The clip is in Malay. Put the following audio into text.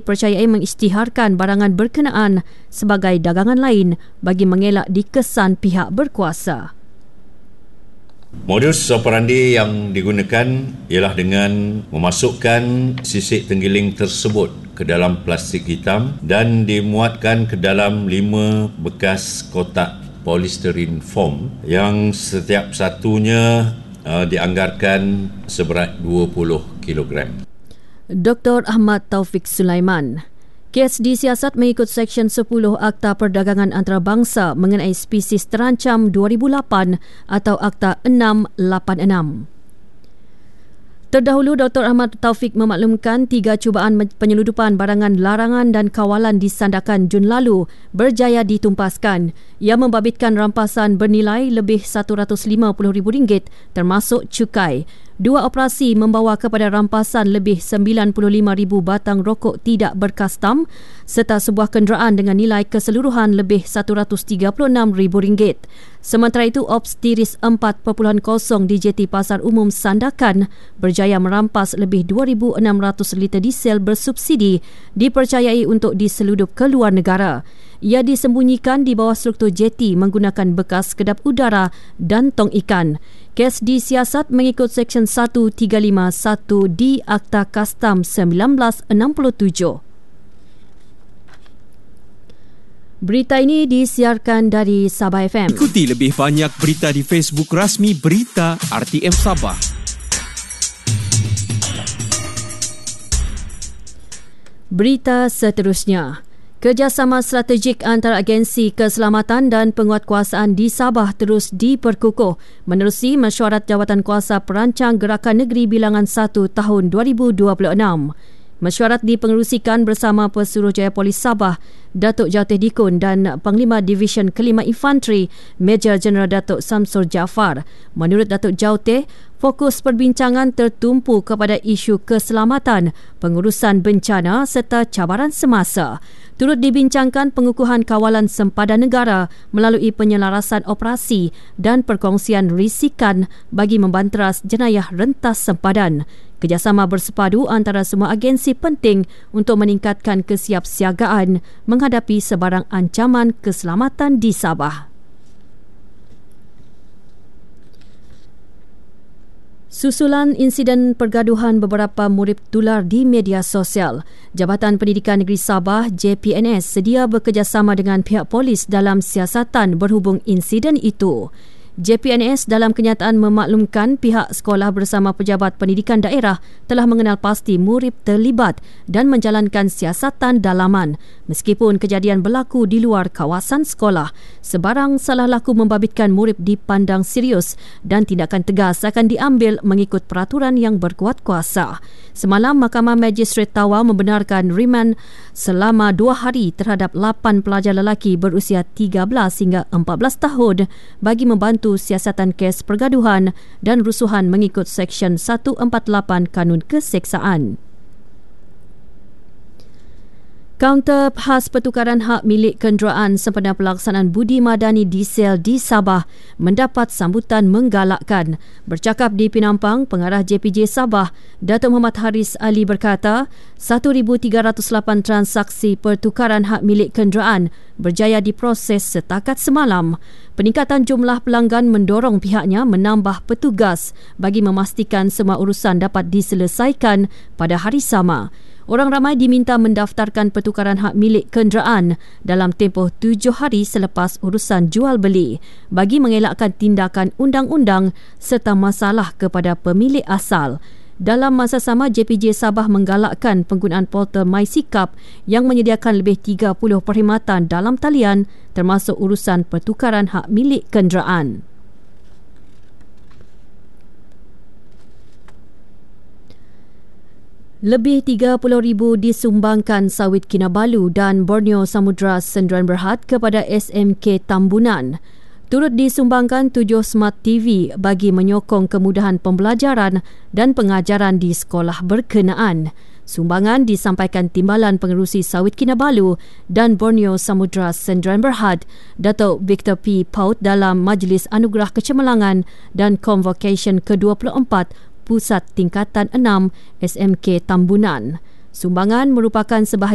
dipercayai mengisytiharkan barangan berkenaan sebagai dagangan lain bagi mengelak dikesan pihak berkuasa. Modus operandi yang digunakan ialah dengan memasukkan sisik tenggiling tersebut ke dalam plastik hitam dan dimuatkan ke dalam 5 bekas kotak polystyrene foam yang setiap satunya dianggarkan seberat 20 kilogram. Dr. Ahmad Taufik Sulaiman. Kes disiasat mengikut Seksyen 10 Akta Perdagangan Antarabangsa mengenai spesies terancam 2008 atau Akta 686. Terdahulu, Dr. Ahmad Taufik memaklumkan 3 cubaan penyeludupan barangan larangan dan kawalan di Sandakan Jun lalu berjaya ditumpaskan. Ia membabitkan rampasan bernilai lebih RM150,000 termasuk cukai. 2 operasi membawa kepada rampasan lebih 95,000 batang rokok tidak berkastam serta sebuah kenderaan dengan nilai keseluruhan lebih RM136,000. Sementara itu, Ops Tiris 4.0 di JT Pasar Umum Sandakan berjaya merampas lebih 2,600 liter diesel bersubsidi dipercayai untuk diseludup ke luar negara. Ia disembunyikan di bawah struktur JT menggunakan bekas kedap udara dan tong ikan. Kes disiasat mengikut Seksyen 1351 di Akta Kastam 1967. Berita ini disiarkan dari Sabah FM. Ikuti lebih banyak berita di Facebook rasmi Berita RTM Sabah. Berita seterusnya. Kerjasama strategik antara agensi keselamatan dan penguatkuasaan di Sabah terus diperkukuh menerusi mesyuarat Jawatankuasa Perancang Gerakan Negeri Bilangan 1 tahun 2026. Mesyuarat dipengerusikan bersama Pesuruhjaya Polis Sabah, Datuk Jauteh Dikun dan Panglima Divisyen Kelima Infanteri, Major Jeneral Datuk Samsul Jaafar. Menurut Datuk Jauteh, fokus perbincangan tertumpu kepada isu keselamatan, pengurusan bencana serta cabaran semasa. Turut dibincangkan pengukuhan kawalan sempadan negara melalui penyelarasan operasi dan perkongsian risikan bagi membanteras jenayah rentas sempadan. Kerjasama bersepadu antara semua agensi penting untuk meningkatkan kesiapsiagaan menghadapi sebarang ancaman keselamatan di Sabah. Susulan insiden pergaduhan beberapa murid tular di media sosial, Jabatan Pendidikan Negeri Sabah JPNS sedia bekerjasama dengan pihak polis dalam siasatan berhubung insiden itu. JPNS dalam kenyataan memaklumkan pihak sekolah bersama pejabat pendidikan daerah telah mengenal pasti murid terlibat dan menjalankan siasatan dalaman. Meskipun kejadian berlaku di luar kawasan sekolah, sebarang salah laku membabitkan murid dipandang serius dan tindakan tegas akan diambil mengikut peraturan yang berkuat kuasa. Semalam, Mahkamah Magistrate Tawau membenarkan riman selama 2 hari terhadap 8 pelajar lelaki berusia 13 hingga 14 tahun bagi membantu siasatan kes pergaduhan dan rusuhan mengikut Seksyen 148 Kanun Keseksaan. Kaunter khas pertukaran hak milik kenderaan sempena pelaksanaan Budi Madani Diesel di Sabah mendapat sambutan menggalakkan. Bercakap di Penampang, Pengarah JPJ Sabah, Datuk Muhammad Haris Ali berkata, 1,308 transaksi pertukaran hak milik kenderaan berjaya diproses setakat semalam. Peningkatan jumlah pelanggan mendorong pihaknya menambah petugas bagi memastikan semua urusan dapat diselesaikan pada hari sama. Orang ramai diminta mendaftarkan pertukaran hak milik kenderaan dalam tempoh 7 hari selepas urusan jual beli bagi mengelakkan tindakan undang-undang serta masalah kepada pemilik asal. Dalam masa sama, JPJ Sabah menggalakkan penggunaan portal MySikap yang menyediakan lebih 30 perkhidmatan dalam talian termasuk urusan pertukaran hak milik kenderaan. Lebih 30,000 disumbangkan sawit Kinabalu dan Borneo Samudra Sendirian Berhad kepada SMK Tambunan. Turut disumbangkan 7 Smart TV bagi menyokong kemudahan pembelajaran dan pengajaran di sekolah berkenaan. Sumbangan disampaikan Timbalan Pengerusi Sawit Kinabalu dan Borneo Samudra Sendirian Berhad, Datuk Victor P. Paut dalam Majlis Anugerah Kecemerlangan dan Convocation ke-24 Pusat Tingkatan 6 SMK Tambunan. Sumbangan merupakan sebahagian